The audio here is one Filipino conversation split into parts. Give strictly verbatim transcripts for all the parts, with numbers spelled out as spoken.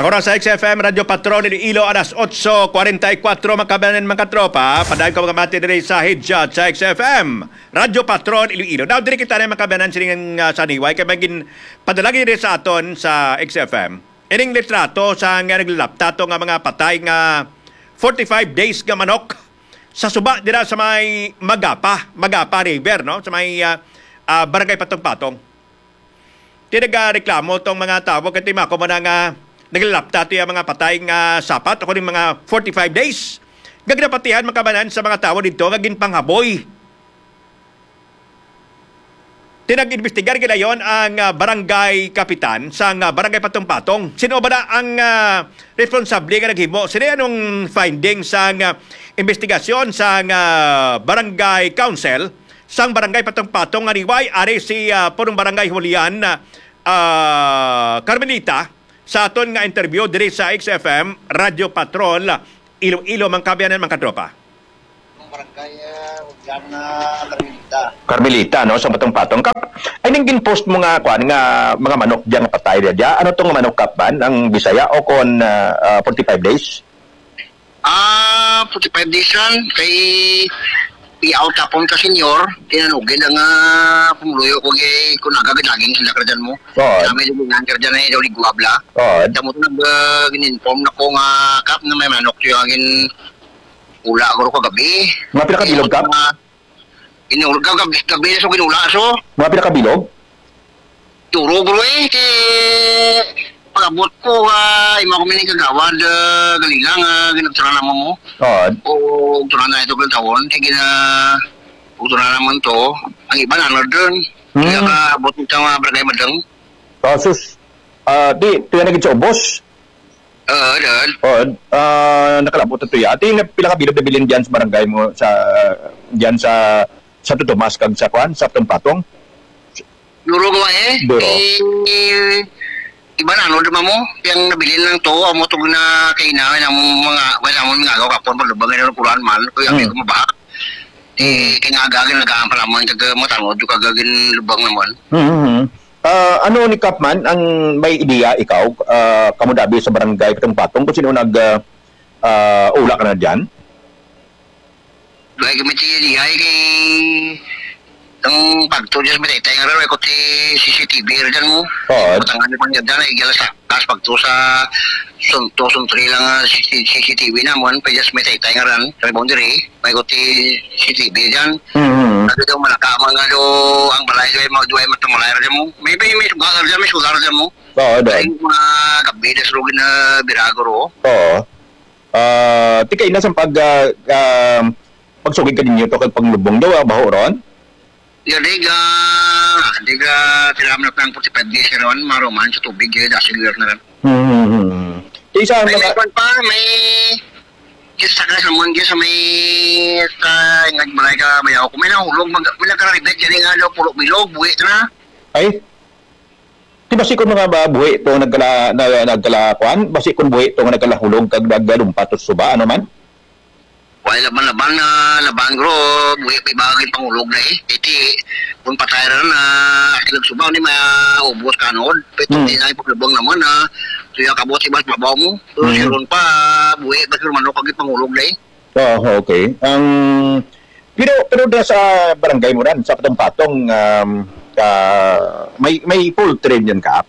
Ang oras sa X F M, Radyo Patron, Iloilo, alas eight forty-four, mga kabanan, mga tropa. Padayon ko mga mati diri sa Hidjat sa X F M, Radyo Patron, Iloilo. Now, diri kita na mga kabanan sining uh, sa Niway, kaya maging padalagi diri sa aton sa X F M. Ining litrato sa nga naglalaptato nga mga patay nga forty-five days nga manok sa suba dira sa may Magapa, Magapa River, no? Sa may uh, uh, Barangay Patong-Patong. Tinaga-reklamo tong mga tao, kasi mako mo na nga naglalapta ito yung mga patay nga sapat o kuning mga forty-five days. Gagnapatihan makabanan sa mga tao dito gagin panghaboy. Tinag-investigar gila yon ang uh, barangay kapitan sa uh, barangay Patong-Patong. Sino ba na ang uh, responsable nga naghimo? Sino anong finding sa uh, investigasyon sa uh, barangay council sa barangay Patong-Patong nga niway ari si uh, punong barangay Julian uh, Carmelita sa aton nga interview diri sa X F M Radio Patrol Iloilo, mga kabayanan, mga katropa. Barangay Julian uh, Carmelita. Carmelita, no, sa Patong-Patong. Kap, ay nang ginpost mo nga kwan nga mga manok diyan nga patay dia. Ano tong manok kap ban ang Bisaya o kon uh, uh, forty-five days? Ah, forty-five days lang kay i-out tapon ka senior, tinanugin ang uh, pumuluyo ko kay kung nagagagaging sila karjan mo. Oo. Kami yung mga karjan na yung guwabla. Oo. Tamo ito nag-inform na ko nga kap na may manok yung agin ula ko ko gabi. Mga pinakabilog kap? Inulog ka gabi, gabi na so ginula so. Mga pinakabilog? Turo bro eh, kay pagabot ko, uh, ima ko minig kagawad, uh, galilang, uh, ginagtura naman mo. Oo. O, tura na ito kong taon, kaya gina, tura naman to, ang iba na doon. Hmm. Kaya ka, abot nito mga barangay madang. Oh, sus. Ah, uh, di, tuya naging sa ubos. Oo, doon. Oo. Ah, nakalabot na tuya. Ati nga pinakabilog na bilin diyan sa barangay mo, sa, diyan sa, sa Tutumas, kag sa kwan, sa Patong-Patong. Duro ko eh. Duro. Eh, iba na, ano naman mo? Yung nabilin lang to, amo itong na kainawan ng mga, wala mo mga agaw kapon, palubangin ng Quran man, kaya Hmm. may kumabak. Eh, kaya nga agagin, nag-aampal naman, kaya matangod, yung kagagin lubang naman. Mm-hmm. Uh, ano ni Kapman, ang may ideya ikaw, uh, kamudabi sa barangay Patong-Patong, kung sino nag uh, uh, ula ka na dyan? Dahil kami siya dihay kay ang pagto dyan sa matay nga rin, ko si C C T V rin mo. Oo. Matangan niyo pang dyan, igala sa kas pagto sa sunto, suntri lang uh, C C T V naman, pa dyan sa matay nga rin, sa boundary, may ko si C C T V dyan. Mm-hmm. Nado daw malakama nga do ang balay do'y mga duway matamalay rin mo. May may may sugar dyan, may sugar dyan mo. Oo, Dahil doon. mga gabi na sulugin na birago ro. Oo. Uh, tikay na sa pag uh, uh, pagsugid ka ninyo to kag panglubong daw, ah, baho ron? Ya, diga, diga, tinamanap ng forty-five days ron, maroman sa tubig, eh, dasilir na rin. Mm-hmm. Isa May mga... may pa, may kisa ka sa mga sa may sa ingag balay ka bayaw ko may nahulog mag may nagkaribet yan nga daw puro bilog buwi na Ay? Di basi ko mga ba buhi to nagkala, na, nagkala kuan? Basi kun buhi to nga nagkalahulog kag naggalumpat sa suba, ano man? wala laban-laban na laban gro buwi pa bagay pangulog na eh iti kung patay rin na ilag subaw ni maubos kanod pero Hmm. di na ipaglubang naman na suya kabot si bas mabaw mo so Hmm. siron pa buwi ba siron manok kag pangulog na eh Oh, okay. Ang pero pero da sa barangay mo ran sa Patong-Patong um, uh, may may poultry diyan ka.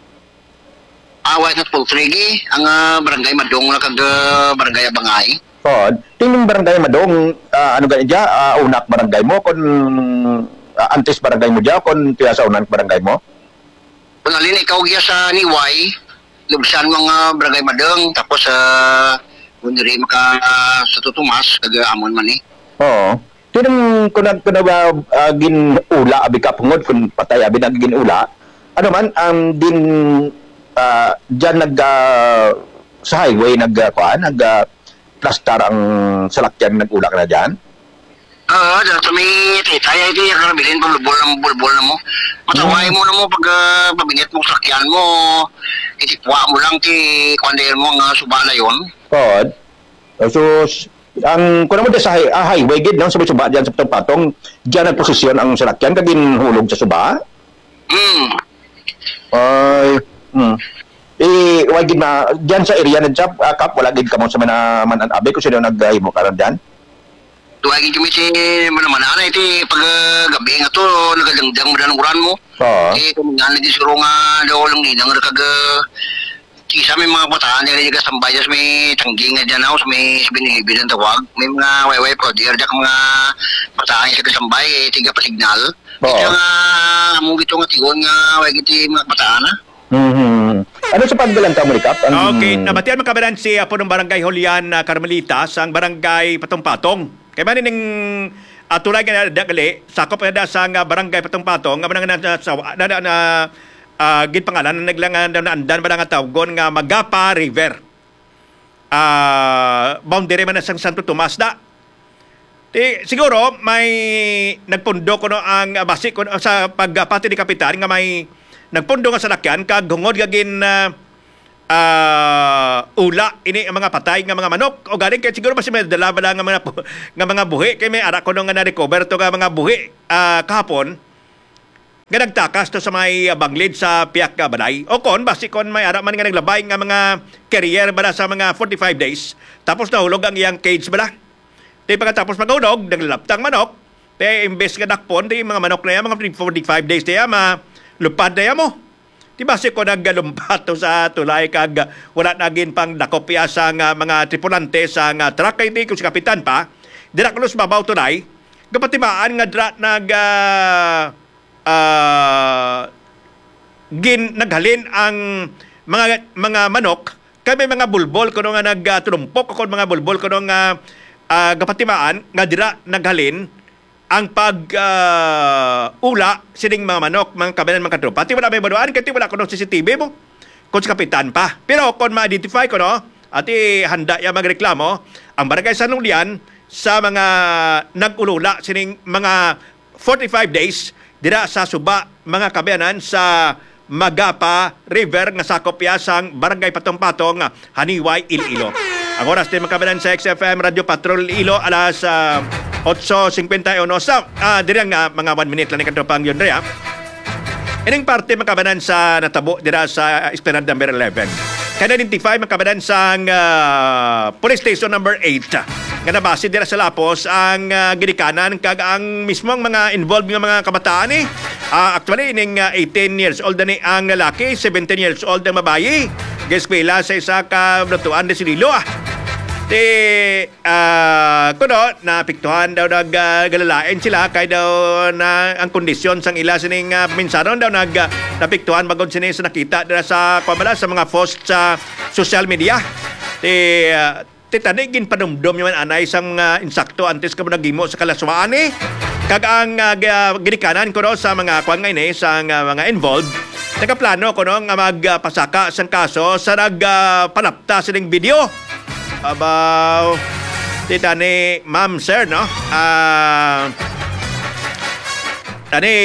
away sa poultry gi ang uh, barangay Madong na kag uh, barangay Abangay. Oh, tingin barangay Madong uh, ano gani dia uh, unak barangay mo kon uh, antes barangay mo dia kon tiya sa unak barangay mo. Kung alin ikaw giya sa Niway, lubsan mga barangay Madong tapos sa uh, kundiri maka uh, sa Tutumas kag amon man eh. Oo. Tinong kun kun ba uh, gin ula abi ka pungod kun patay abi nag gin ula. Ano man ang um, din uh, diyan nag uh, sa highway nag uh, kuan nag uh, plastar ang salakyan nag-ula ka na dyan? Oo, dahil sa may titay, ito yung karabilin, pabulbol na mo, bulbol na mo. Mataway mo na mo pag uh, pabinit mo sakyan mo, itikwa mo lang, ti kwandayan mo ang uh, suba na yun. God. So, ang kuno mo sa hi- ah, highway gid nang suba diyan sa Patong-Patong, diyan ang posisyon ang salakyan kagin hulog sa suba. Hmm. Ay, hmm. Eh, wag gid na diyan sa area ng job uh, kap wala gid kamo sa mana manan abe ko sino naghimo karon diyan. Tuwagin kami si mana-mana na iti pag uh, gabi nga to nagadangdang mo na ng uran mo. Oo. Eh kung nga na di suro nga daw lang ninang kag uh, kisa may mga bataan nila yung sambayas may tanggi nga dyan ako may binibid ang tawag may mga way-way po diyan ka mga bataan sa kasambay eh tiga pa signal. Oo. Ito nga among gito nga tigon nga way giti mga bataan ha. Mhm. Ano sa pagbilang kamo ni kap? Ang- Okay, nabatian man kabanan si Apo ng Barangay Julian uh, Carmelita sa Barangay Patong-Patong. Kaya man ning uh, tulay nga na dagali, sakop na da sa nga Barangay Patong-Patong, nga man nga sa na, na, na uh, gid pangalan na naglang na andan ba nga tawgon nga Magapa River. Ah, uh, boundary man na sang Santo Tomas da. Ti siguro may nagpundo kuno ang uh, base kuno sa pagpati ni kapitan nga may nagpundo nga sa lakyan kag hungod gagin uh, uh, ula ini ang mga patay nga mga manok o galing kay siguro mas may dala ba nga mga nga mga buhi kay may ara kuno nga na recover to nga mga buhi uh, kahapon nga nagtakas to sa may uh, banglid sa Piak nga Balay o kon basi kon may ara man nga naglabay nga mga carrier bala sa mga forty-five days tapos nahulog ang iyang cage bala. Di pagkatapos magulog naglalaptang manok te imbes nga dakpon di mga manok na yan mga forty-five days na yan ma lupad na yan mo. Di ba si ko naggalumpat sa tulay kag wala naging pang dakopya sa nga mga tripulante sa nga truck kay di ko si kapitan pa. Dirakulos babaw tulay. Kapatimaan nga dra nag uh, uh, gin naghalin ang mga mga manok kay may mga bulbol kuno nga nagtrumpok ako mga bulbol kuno nga uh, kapatimaan nga dira naghalin ang pag uh, ula sining mga manok, mga kabanan, mga katropa. Ti wala may baduan, kaya wala ko ng C C T V mo. Kung si kapitan pa. Pero kung ma-identify ko, no, at handa ya magreklamo, ang Barangay San Julian sa mga nag-ulula sining mga forty-five days dira sa suba mga kabayanan sa Magapa River nga sakop ya sang Barangay Patong-Patong, Haniway, Iloilo. Ang oras din mga kabayanan sa X F M Radio Patrol Iloilo alas uh, eight fifty-one sa uh, dirang uh, mga one minute lang ni kadtopang yun rea. Ining parte makabanan sa natabo dira sa Esplanade number eleven. Kaya identify makabanan sa uh, police station number eight. Nga nabase dira sa Lapos ang uh, ginikanan kag ang mismong mga involved nga mga kabataan eh. Uh, actually ining uh, eighteen years old na ni ang lalaki, seventeen years old ang babayi. Geskwela sa isa ka Blutuan de Sililo ah. Di, uh, kuno, napiktuhan daw naggalalain sila kay daw na ang kondisyon sang ila sining uh, minsaron daw nag uh, napiktuhan bagod sini sa nakita dira sa kwamala sa mga post sa social media. Di, uh, titanigin panumdom yung anay sang uh, insakto antes ka mo nagimo sa kalaswaan eh. Kag ang uh, ginikanan kuno sa mga kwan ngayon eh, sa uh, mga involved. Nagaplano kuno nga magpasaka uh, sang kaso sa nagpanapta uh, sining video. About tita ni Ma'am Sir, no? Ah, uh, tani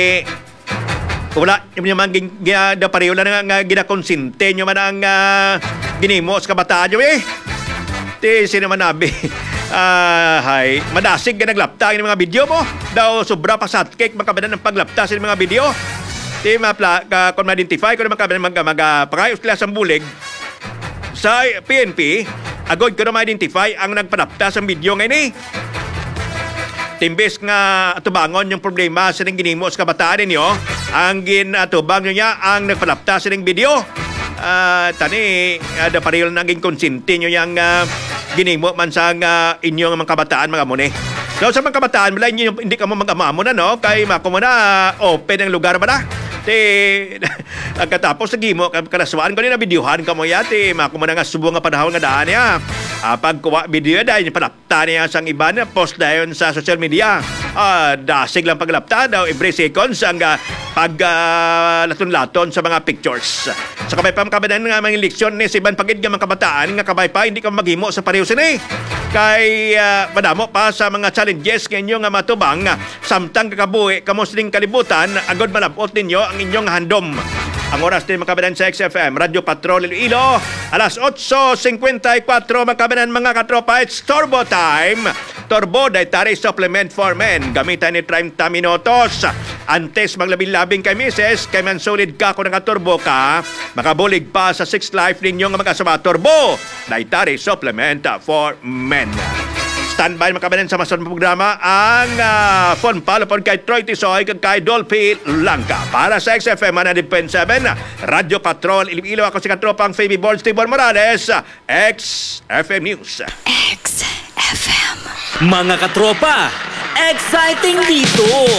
wala yung man da pareho lang nga ginakonsinte nyo man ang uh, ginimo sa kabataan nyo eh. Ti sino man nabi. Ah, uh, hay, madasig ka naglapta ng mga video mo. Daw sobra pa satcake makabanan ng paglapta sa mga video. Ti mapla ka kung ma-identify ko naman kabanan mag mag pangayos class ang bulig sa P N P. Agod ko na ma-identify ang nagpanapta sa video ngayon eh. Timbes nga atubangon yung problema sa nang ginimo sa kabataan ninyo, ang ginatubang nyo niya ang nagpanapta sa nang video. Uh, tani, ada uh, paril naging konsinti nyo yung uh, ginimo man sa uh, inyong mga kabataan mga muni. So sa mga kabataan, wala inyo, hindi ka mo mag-amamo na, no? Kay mako mo na uh, open ang lugar ba na? Ti agkatapos nagimo kalaswaan ko ni na videohan ka mo yati mako mo na nga subo nga panahon nga daan niya. Ah, pagkuha video dahil palapta niya sang iba na post dayon sa social media. Ah, dasig lang paglapta daw every seconds ang uh, pag uh, laton-laton sa mga pictures. Sa kabay pa makabanan nga mga leksyon ni Siban Pagid nga mga kabataan nga kabay pa hindi ka maghimo sa pareho sini. Kay uh, madamo pa sa mga challenges kanyo nga matubang samtang kakabuhi kamo sining kalibutan agod malabot ninyo ang inyong handom. Ang oras din makabanan sa X F M Radio Patrol Iloilo alas eight fifty-four makabanan mga katropa. It's Turbo Time. Turbo Dietary Supplement for Men gamitan ni thirty minutos Antes maglabing-labing kay misis, kay man solid ka kung nakaturbo ka, makabulig pa sa six Life ninyo nga mga sumaturbo. Dietary supplement for men. Standby makabanin sa masunod na programa ang uh, phone palo po kay Troy Tisoy kag kay Dolphy Langka. Para sa X F M one hundred point seven, Radio Patrol, Iloilo, ako si katropang Fabi Balls, Tibor Morales, X F M News. X F M. Mga katropa, exciting dito!